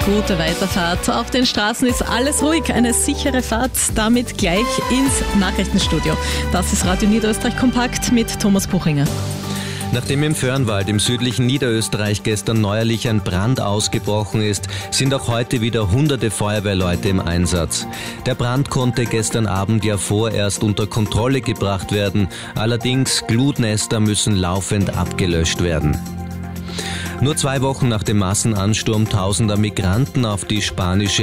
Gute Weiterfahrt. Auf den Straßen ist alles ruhig, eine sichere Fahrt. Damit gleich ins Nachrichtenstudio. Das ist Radio Niederösterreich Kompakt mit Thomas Buchinger. Nachdem im Föhrenwald im südlichen Niederösterreich gestern neuerlich ein Brand ausgebrochen ist, sind auch heute wieder hunderte Feuerwehrleute im Einsatz. Der Brand konnte gestern Abend ja vorerst unter Kontrolle gebracht werden. Allerdings Glutnester müssen laufend abgelöscht werden. Nur 2 Wochen nach dem Massenansturm tausender Migranten auf die spanische